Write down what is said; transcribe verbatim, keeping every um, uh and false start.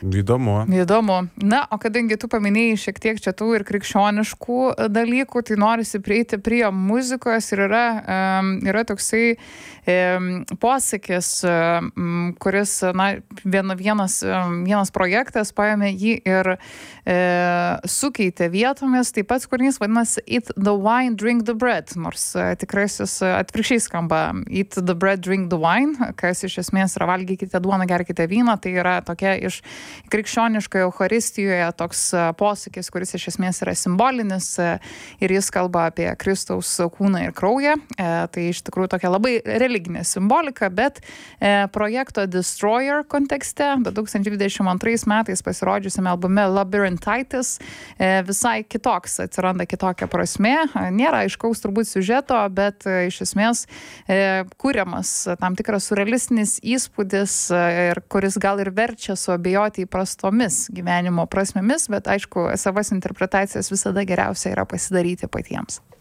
Įdomu. Įdomu. Na, o kadangi tu paminėjai šiek tiek čia tų ir krikščioniškų dalykų, tai norisi prieiti prie muzikos ir yra, um, yra toksai um, posakis, um, kuris, na, vien, vienas, um, vienas projektas paėmė jį ir uh, sukeitė vietomis. Taip pat kūrinys vadinasi Eat the wine, drink the bread, nors uh, tikrasis uh, atvirkščiai skamba Eat the bread, drink the wine, kas iš esmės yra valgykite duoną, gerkite vyną, tai yra tokia iš krikščioniškoje Eucharistijoje toks posakis, kuris iš esmės yra simbolinis ir jis kalba apie Kristaus kūną ir kraują. Tai iš tikrųjų tokia labai religinė simbolika, bet projekto Destroyer kontekste du tūkstančiai dvidešimt antrais metais pasirodžiusiame albume Labyrinthitis visai kitoks, atsiranda kitokia prasmė. Nėra aiškaus turbūt siužeto, bet iš esmės kuriamas tam tikras surrealistinis įspūdis, ir kuris gal ir verčia suabejoti įprastomis gyvenimo prasmėmis, bet aišku, savas interpretacijas visada geriausia yra pasidaryti patiems.